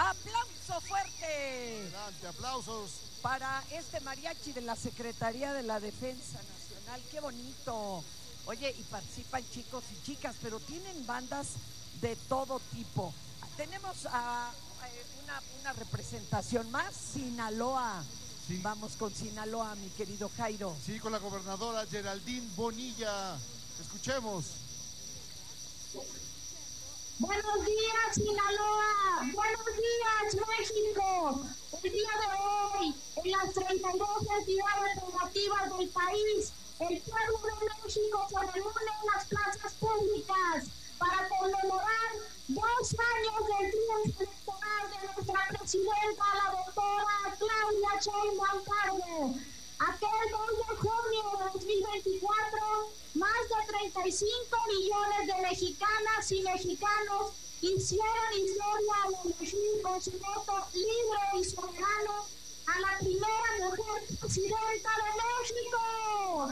¡Aplauso fuerte! Adelante, aplausos. Para este mariachi de la Secretaría de la Defensa Nacional. ¡Qué bonito! Oye, y participan chicos y chicas, pero tienen bandas de todo tipo. Tenemos una representación más, Sinaloa. Sí. Vamos con Sinaloa, mi querido Jairo. Sí, con la gobernadora Geraldine Bonilla. Escuchemos. Buenos días, Sinaloa. Buenos días, México. El día de hoy, en las 32 entidades federativas del país, el pueblo de México se reúne en las plazas públicas para conmemorar 2 años del triunfo electoral de nuestra presidenta, la doctora Claudia Sheinbaum Pardo. Aquel 2 de junio de 2024, más de 35 millones de mexicanas y mexicanos hicieron historia al elegir con su voto libre y soberano a la primera mujer presidenta de México.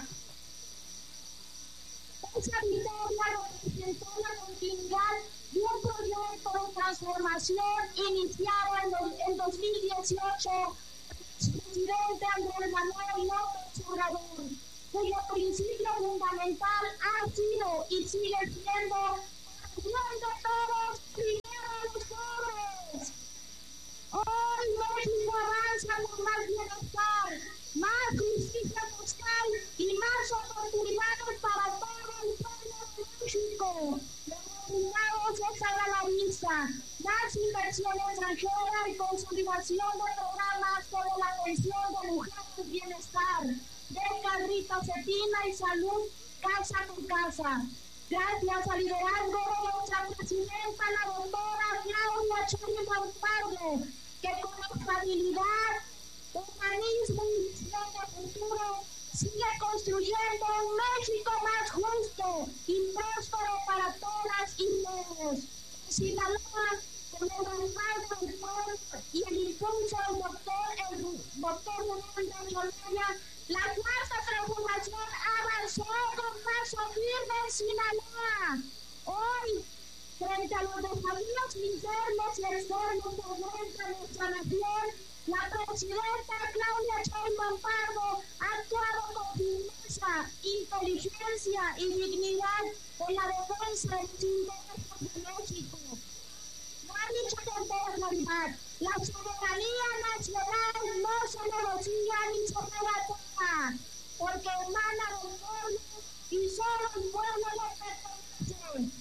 Esa victoria representó la continuidad de un proyecto de transformación iniciado en 2018 el presidente Andrés Manuel López Obrador, cuyo principio fundamental ha sido y sigue siendo de todos, primero a los pobres. Hoy México avanza con más bienestar, más justicia social y más oportunidades para todo el pueblo de México. Los resultados están a la vista. Más inversión extranjera y consolidación de programas como la pensión de mujeres, bienestar, becas Rita Cetina y salud casa con casa. Gracias al liderazgo de nuestra presidenta, la doctora Claudia Sheinbaum Pardo, que con estabilidad, humanismo y visión de futuro sigue construyendo un México más justo y próspero para todas y todos. Sinaloa, con el respaldo del pueblo y el impulso del doctor Leonardo Solaya, la cuarta transformación avanzó con paso firme en Sinaloa. Hoy, frente a los desafíos internos y externos que enfrenta nuestra nación, la presidenta Claudia Sheinbaum Pardo ha actuado con firmeza, inteligencia y dignidad en la defensa de los intereses de México. Lo ha dicho con toda claridad: la soberanía nacional no se negocia ni se rebate, porque emana del pueblo y solo el pueblo le pertenece.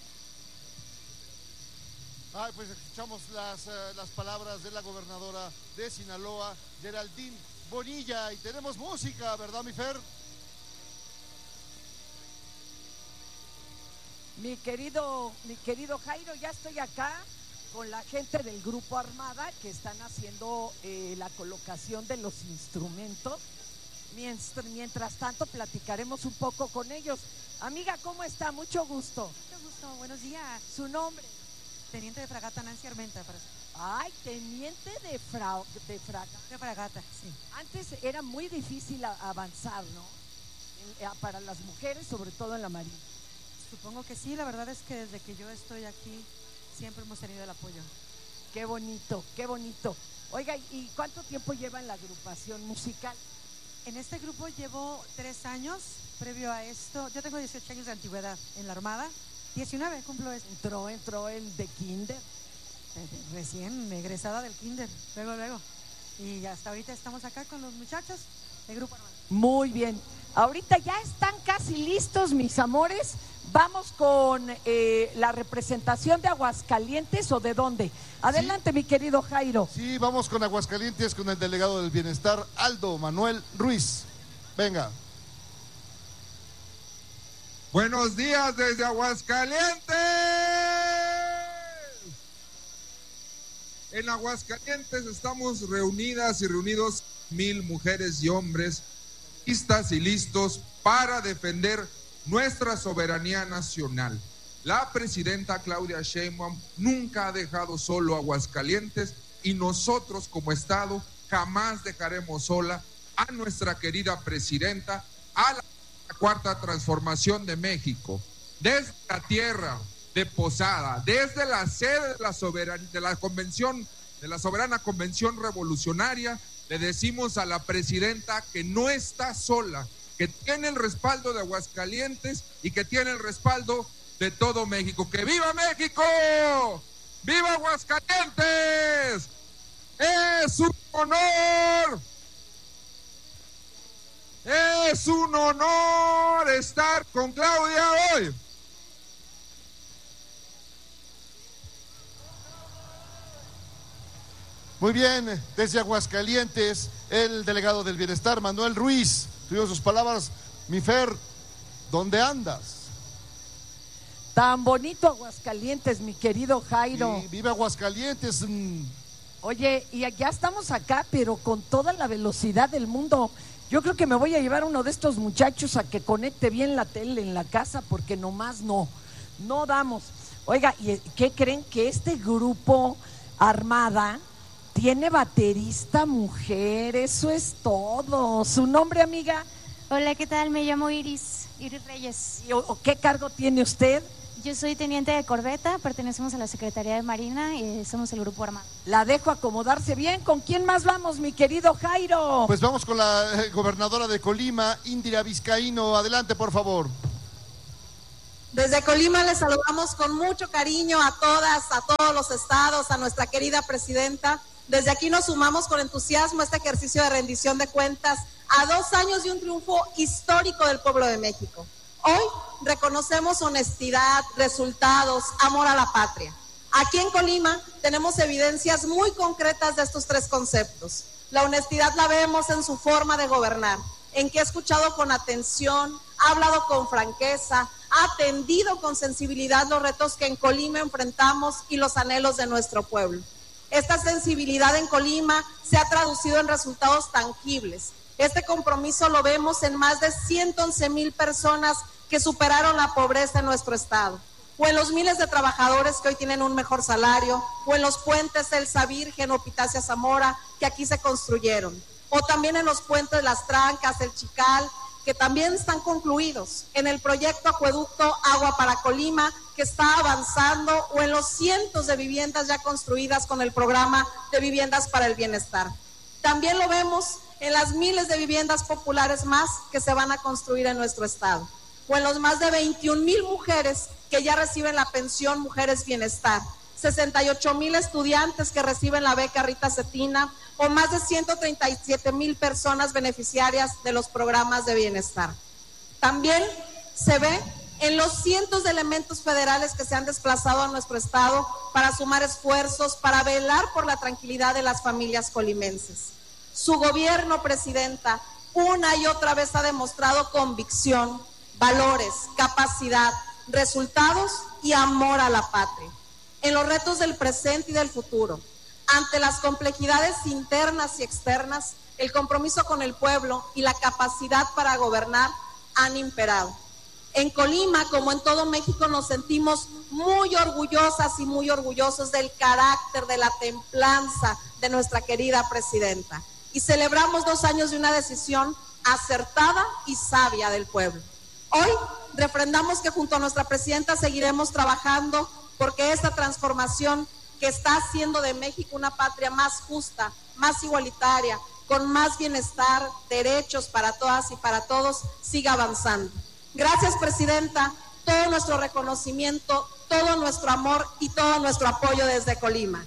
Pues escuchamos las palabras de la gobernadora de Sinaloa, Geraldine Bonilla, y tenemos música, ¿verdad, mi Fer? Mi querido Jairo, ya estoy acá con la gente del Grupo Armada que están haciendo la colocación de los instrumentos. Mientras tanto platicaremos un poco con ellos. Amiga, ¿cómo está? Mucho gusto. Mucho gusto, buenos días. ¿Su nombre? Teniente de fragata Nancy Armenta. Ay, teniente de fragata. De fragata, sí. Antes era muy difícil avanzar, ¿no? Para las mujeres, sobre todo en la Marina. Supongo que sí, la verdad es que desde que yo estoy aquí siempre hemos tenido el apoyo. Qué bonito, qué bonito. Oiga, ¿y cuánto tiempo lleva en la agrupación musical? En este grupo llevo 3 años. Previo a esto, yo tengo 18 años de antigüedad en la Armada. 19 cumplo esto. Entró el de kinder. Recién egresada del kinder, luego. Y hasta ahorita estamos acá con los muchachos del Grupo Armada. Muy bien. Ahorita ya están casi listos, mis amores. Vamos con la representación de Aguascalientes, ¿o de dónde? Adelante, sí, mi querido Jairo. Sí, vamos con Aguascalientes, con el delegado del Bienestar, Aldo Manuel Ruiz. Venga. Buenos días desde Aguascalientes. En Aguascalientes estamos reunidas y reunidos 1000 mujeres y hombres listas y listos para defender nuestra soberanía nacional. La presidenta Claudia Sheinbaum nunca ha dejado solo a Aguascalientes y nosotros como Estado jamás dejaremos sola a nuestra querida presidenta, a la cuarta transformación de México. Desde la tierra de Posada, desde la sede de la Convención de la Soberana Convención Revolucionaria, le decimos a la presidenta que no está sola, que tiene el respaldo de Aguascalientes y que tiene el respaldo de todo México. ¡Que viva México! ¡Viva Aguascalientes! ¡Es un honor! ¡Es un honor estar con Claudia hoy! Muy bien, desde Aguascalientes, el delegado del Bienestar, Manuel Ruiz, tuvimos sus palabras. Mi Fer, ¿dónde andas? Tan bonito Aguascalientes, mi querido Jairo. Sí, vive Aguascalientes. Oye, y ya estamos acá, pero con toda la velocidad del mundo. Yo creo que me voy a llevar a uno de estos muchachos a que conecte bien la tele en la casa, porque nomás no damos. Oiga, ¿y qué creen? Que este grupo Armada tiene baterista mujer, eso es todo. ¿Su nombre, amiga? Hola, ¿qué tal? Me llamo Iris Reyes. ¿Y qué cargo tiene usted? Yo soy teniente de corbeta, pertenecemos a la Secretaría de Marina y somos el Grupo Armado. La dejo acomodarse bien. ¿Con quién más vamos, mi querido Jairo? Pues vamos con la gobernadora de Colima, Indira Vizcaíno. Adelante, por favor. Desde Colima les saludamos con mucho cariño a todas, a todos los estados, a nuestra querida presidenta. Desde aquí nos sumamos con entusiasmo a este ejercicio de rendición de cuentas a 2 años de un triunfo histórico del pueblo de México. Hoy reconocemos honestidad, resultados, amor a la patria. Aquí en Colima tenemos evidencias muy concretas de estos 3 conceptos. La honestidad la vemos en su forma de gobernar, en que ha escuchado con atención, ha hablado con franqueza, ha atendido con sensibilidad los retos que en Colima enfrentamos y los anhelos de nuestro pueblo. Esta sensibilidad en Colima se ha traducido en resultados tangibles. Este compromiso lo vemos en más de 111,000 personas que superaron la pobreza en nuestro estado, o en los miles de trabajadores que hoy tienen un mejor salario, o en los puentes Elsa Virgen o Pitacia Zamora que aquí se construyeron, o también en los puentes Las Trancas, El Chical, que también están concluidos, en el proyecto Acueducto Agua para Colima, que está avanzando, o en los cientos de viviendas ya construidas con el programa de Viviendas para el Bienestar. También lo vemos en las miles de viviendas populares más que se van a construir en nuestro estado, o en los más de 21,000 mujeres que ya reciben la pensión Mujeres Bienestar, 68,000 estudiantes que reciben la beca Rita Cetina, o más de 137,000 personas beneficiarias de los programas de bienestar. También se ve en los cientos de elementos federales que se han desplazado a nuestro estado para sumar esfuerzos, para velar por la tranquilidad de las familias colimenses. Su gobierno, presidenta, una y otra vez ha demostrado convicción, valores, capacidad, resultados y amor a la patria. En los retos del presente y del futuro, ante las complejidades internas y externas, el compromiso con el pueblo y la capacidad para gobernar han imperado. En Colima, como en todo México, nos sentimos muy orgullosas y muy orgullosos del carácter, de la templanza de nuestra querida presidenta. Y celebramos 2 años de una decisión acertada y sabia del pueblo. Hoy refrendamos que junto a nuestra presidenta seguiremos trabajando porque esta transformación que está haciendo de México una patria más justa, más igualitaria, con más bienestar, derechos para todas y para todos, siga avanzando. Gracias, presidenta, todo nuestro reconocimiento, todo nuestro amor y todo nuestro apoyo desde Colima.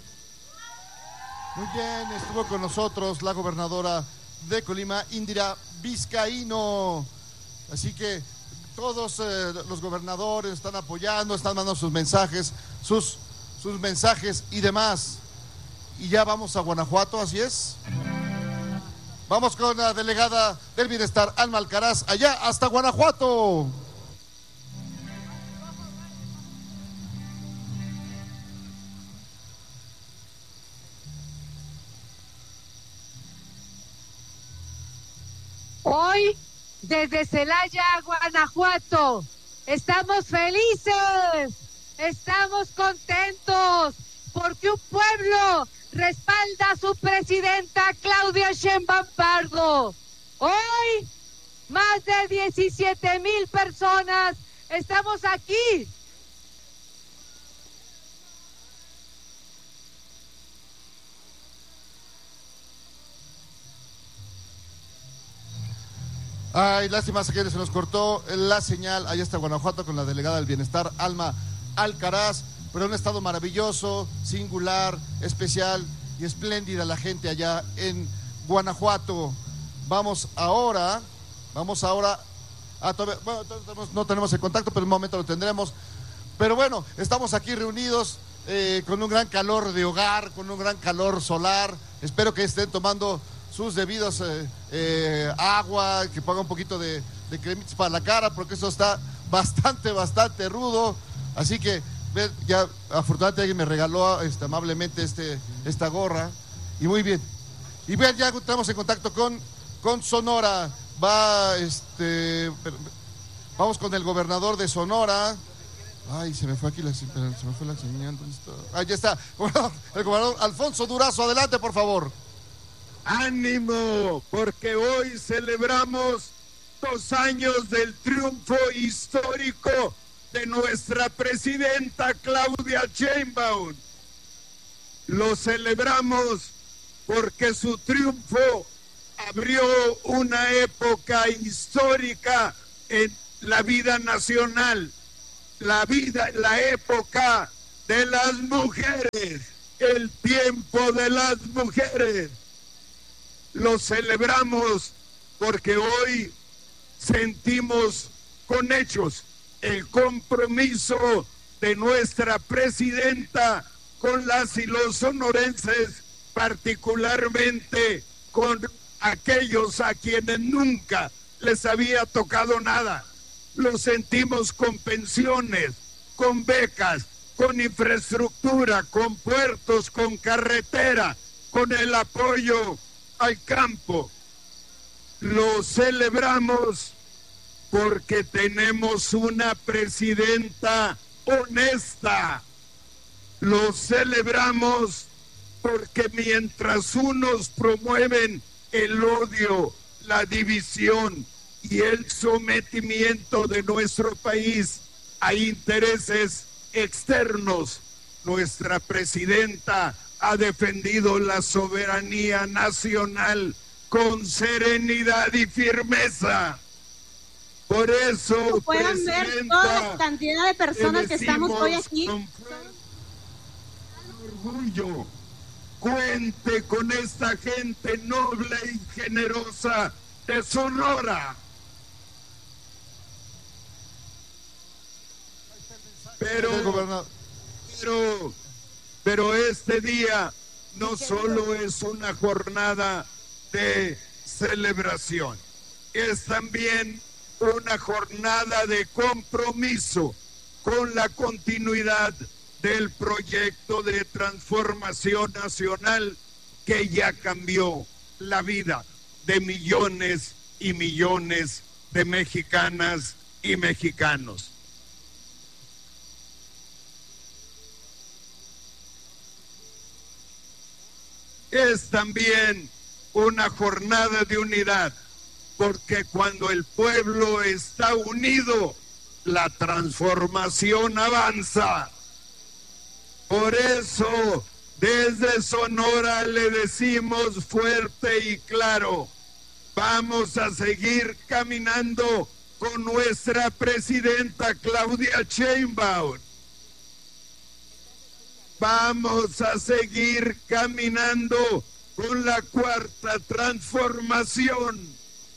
Muy bien, estuvo con nosotros la gobernadora de Colima, Indira Vizcaíno. Así que todos los gobernadores están apoyando, están mandando sus mensajes, sus mensajes y demás. Y ya vamos a Guanajuato, así es. Vamos con la delegada del Bienestar, Alma Alcaraz, allá hasta Guanajuato. Hoy, desde Celaya, Guanajuato, estamos felices, estamos contentos, porque un pueblo respalda a su presidenta Claudia Sheinbaum Pardo. Hoy, más de 17,000 personas estamos aquí. Ay, lástima que se nos cortó la señal. Allá está Guanajuato con la delegada del Bienestar, Alma Alcaraz. Pero un estado maravilloso, singular, especial y espléndida la gente allá en Guanajuato. Vamos ahora a no tenemos el contacto, pero en un momento lo tendremos. Pero bueno, estamos aquí reunidos con un gran calor de hogar, con un gran calor solar. Espero que estén tomando sus debidos agua, que pongan un poquito de cremitas para la cara, porque eso está bastante rudo. Así que ya afortunadamente alguien me regaló amablemente esta gorra. Y muy bien. Y bien, ya estamos en contacto con Sonora. Vamos con el gobernador de Sonora. Ay, se me fue la señal. ¿Dónde está? Ahí ya está. El gobernador Alfonso Durazo, adelante, por favor. ¡Ánimo! Porque hoy celebramos 2 años del triunfo histórico de nuestra presidenta Claudia Sheinbaum. Lo celebramos porque su triunfo abrió una época histórica en la vida nacional, la época de las mujeres, el tiempo de las mujeres. Lo celebramos porque hoy sentimos con hechos el compromiso de nuestra presidenta con las y los sonorenses, particularmente con aquellos a quienes nunca les había tocado nada. Lo sentimos con pensiones, con becas, con infraestructura, con puertos, con carretera, con el apoyo al campo. Lo celebramos porque tenemos una presidenta honesta. Lo celebramos porque mientras unos promueven el odio, la división y el sometimiento de nuestro país a intereses externos, nuestra presidenta ha defendido la soberanía nacional con serenidad y firmeza. Por eso, pueden ver toda la cantidad de personas que estamos hoy aquí. Con orgullo, cuente con esta gente noble y generosa de Sonora. Pero este día no solo es una jornada de celebración, es también una jornada de compromiso con la continuidad del proyecto de transformación nacional que ya cambió la vida de millones y millones de mexicanas y mexicanos. Es también una jornada de unidad, porque cuando el pueblo está unido, la transformación avanza. Por eso, desde Sonora le decimos fuerte y claro, vamos a seguir caminando con nuestra presidenta Claudia Sheinbaum. Vamos a seguir caminando con la cuarta transformación.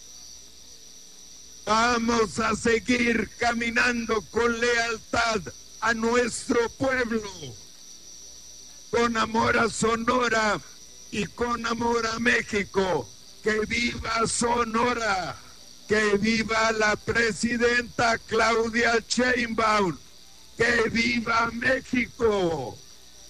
Vamos a seguir caminando con lealtad a nuestro pueblo, con amor a Sonora y con amor a México. ¡Que viva Sonora! ¡Que viva la presidenta Claudia Sheinbaum! ¡Que viva México!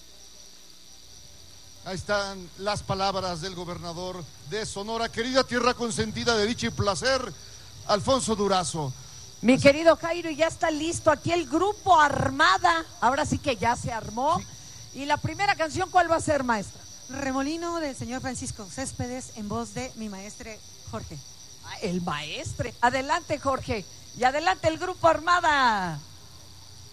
Ahí están las palabras del gobernador de Sonora, querida tierra consentida de dicha y placer, Alfonso Durazo. Mi querido Jairo, ya está listo aquí el grupo Armada. Ahora sí que ya se armó. Sí. Y la primera canción, ¿cuál va a ser, maestra? Remolino del señor Francisco Céspedes en voz de mi maestre Jorge. El maestre. Adelante, Jorge. Y adelante el grupo Armada.